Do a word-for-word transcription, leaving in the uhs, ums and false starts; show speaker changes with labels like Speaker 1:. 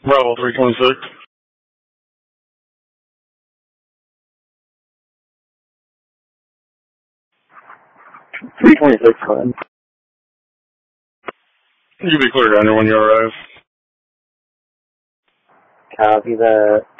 Speaker 1: Bravo three twenty-six.
Speaker 2: three twenty-six, go ahead.
Speaker 1: You be clear down there when you arrive.
Speaker 2: Copy that.